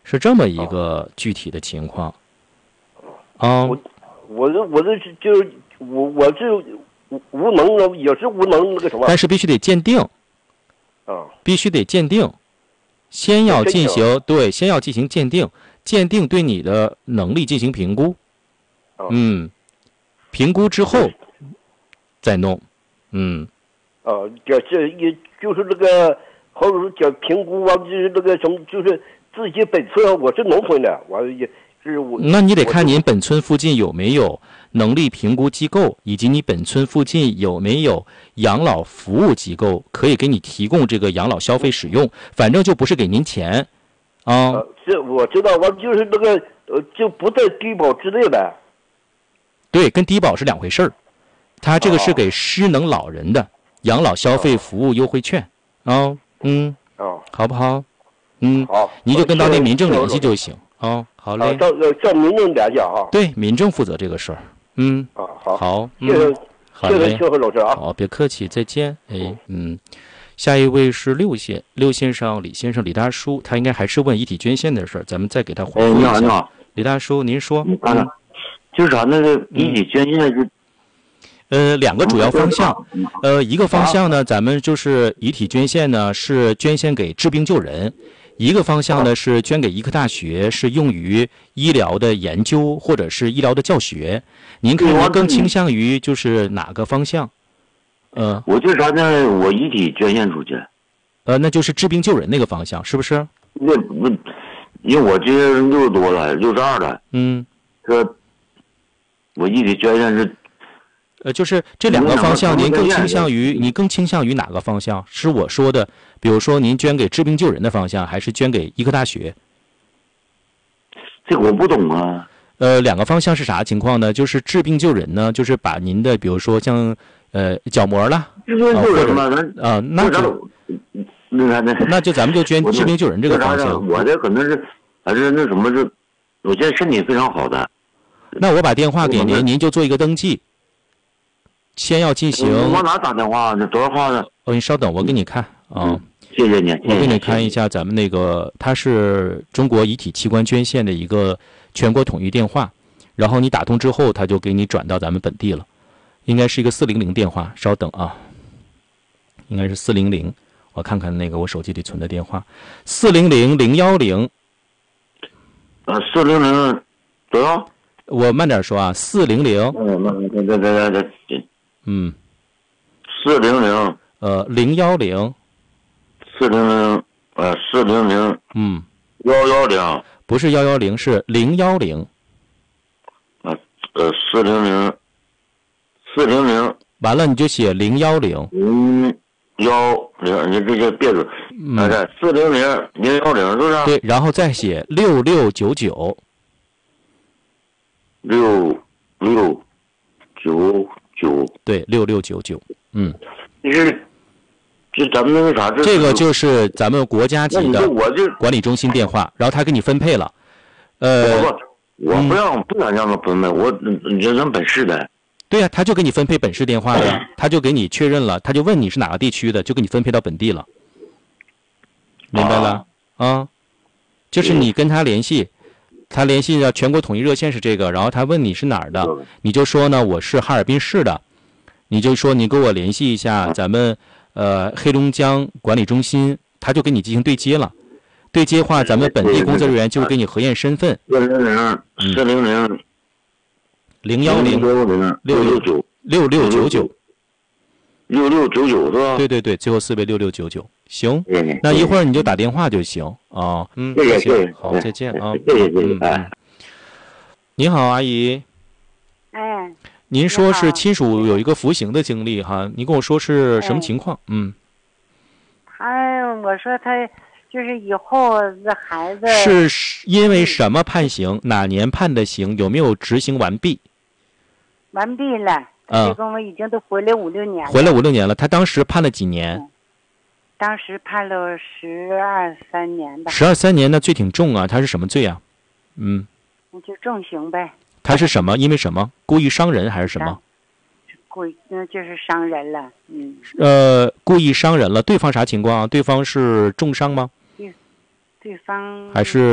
是这么一个具体的情况。啊， 我这就是我是无能了，也是无能那个什么。 但是必须得鉴定。 啊， 必须得鉴定，先要进行鉴定，鉴定对你的能力进行评估。评估之后再弄。 这也就是那个，或者说叫评估啊，就是那个什么，就是自己本村，我是农村的，我也是我。 那你得看您本村附近有没有能力评估机构，以及你本村附近有没有养老服务机构可以给你提供这个养老消费使用，反正就不是给您钱。 是我知道，我就是那个就不在低保之内的。 对，跟低保是两回事儿，他这个是给失能老人的养老消费服务优惠券。好不好？ 好， 你就跟当地民政联系就行。好嘞。 叫民政联系啊。 对，民政负责这个事儿。好， 谢谢老师啊。 好，别客气，再见。下一位是六先生，李大叔，他应该还是问遗体捐献的事儿，咱们再给他回复一下。 你好， 李大叔，您说。 就是啥那个遗体捐献是。 两个主要方向，一个方向呢，咱们就是遗体捐献呢是捐献给治病救人，一个方向呢是捐给医科大学，是用于医疗的研究或者是医疗的教学。您看您更倾向于就是哪个方向？ 我就是啥呢？我遗体捐献出去。 那就是治病救人那个方向，是不是？ 因为我这60多了，62了。说我遗体捐献是。 就是这两个方向，您更倾向于哪个方向？是我说的，比如说您捐给治病救人的方向，还是捐给医科大学？ 这我不懂啊。 两个方向是啥情况呢？就是治病救人呢，就是把您的比如说像角膜了， 治病救人嘛， 那就咱们就捐治病救人这个方向。 我这可能是还是那什么是，我现在身体非常好的。 那我把电话给您，您就做一个登记。先要进行。 往哪打电话？这多少号呢？ 你稍等，我给你看啊。 谢谢你。 我给你看一下咱们那个，它是中国遗体器官捐献的一个全国统一电话，然后你打通之后，它就给你转到咱们本地了，应该是一个400电话。稍等啊，应该是400，我看看那个我手机里存的电话，400-010。 400多少？ 我慢点说啊，400。 400。 010。 400。400。110。 不是110，是010。 400。 完了你就写010。 你这些别的400-010是不是？ 对，然后再写6699。 6699。 对，6699。 这咱们那个啥， 这个就是咱们国家级的管理中心电话，然后他给你分配了。 我不想让他分配，我人本市的。 对呀，他就给你分配本市电话了呀，他就给你确认了，他就问你是哪个地区的，就给你分配到本地了。明白了啊？就是你跟他联系，他联系的全国统一热线是这个，然后他问你是哪儿的，你就说呢我是哈尔滨市的，你就说你给我联系一下咱们黑龙江管理中心，他就跟你进行对接了。对接话，咱们本地工作人员就会给你核验身份。 400。 010-669。 6699是吧？ 对，最后4位6699。行，那一会儿你就打电话就行啊。 谢谢。 好，再见啊。 谢谢。 您好，阿姨。您说是亲属有一个服刑的经历哈，你跟我说是什么情况？ 我说他就是以后这孩子是因为什么判刑？哪年判的刑？有没有执行完毕？ 完毕了。这跟我已经都回来5、6年了。 回来5、6年了，他当时判了几年？ 当时判了12、13年吧。 12、13年，那罪挺重啊！他是什么罪啊？ 就重刑呗。 他是什么？因为什么？故意伤人还是什么？ 就是伤人了。 故意伤人了。对方啥情况啊？对方是重伤吗？ 对方还是